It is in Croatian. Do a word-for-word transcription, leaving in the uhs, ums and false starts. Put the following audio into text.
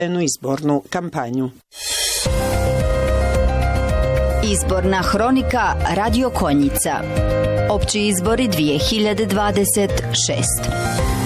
izbornu kampanju. Izborna hronika Radio Konjica. Opći izbori dvije hiljade dvadeset šeste.